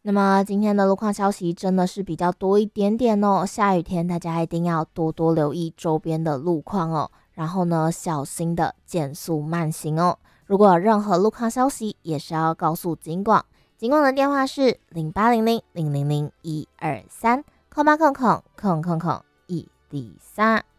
那么今天的路况消息真的是比较多一点点哦，下雨天大家一定要多多留意周边的路况哦，然后呢，小心的减速慢行哦。如果有任何路况消息，也是要告诉警广，警广的电话是0800000123，0800000103。